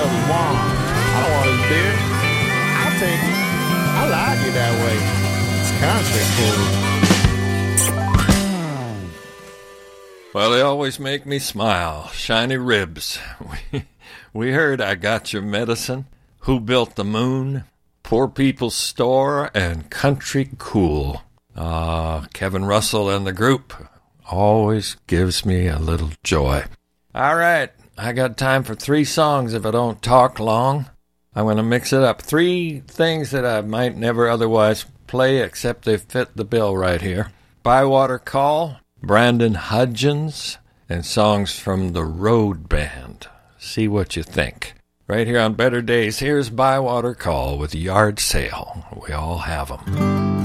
Brother Juan. I don't want his beer. I'll take it. I like it that way. It's country food. Well, they always make me smile. Shiny ribs. We heard I Got Your Medicine, Who Built the Moon, Poor People's Store, and Country Cool. Kevin Russell and the group always gives me a little joy. All right, I got time for 3 songs if I don't talk long. I'm going to mix it up. 3 things that I might never otherwise play, except they fit the bill right here. Bywater Call, Brandon Hudgens, and songs from the Road Band. See what you think. Right here on Better Days, here's Bywater Call with Yard Sale. We all have them.